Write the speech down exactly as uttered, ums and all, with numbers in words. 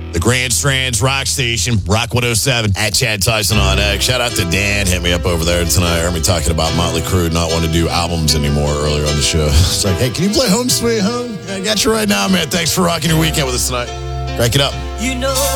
The Grand Strands Rock Station, Rock one oh seven, at Chad Tyson on X. Shout out to Dan, hit me up over there tonight. Heard me talking about Motley Crue not wanting to do albums anymore earlier on the show. It's like, hey, can you play Home Sweet Home? I got you right now, man. Thanks for rocking your weekend with us tonight. Crank it up. You know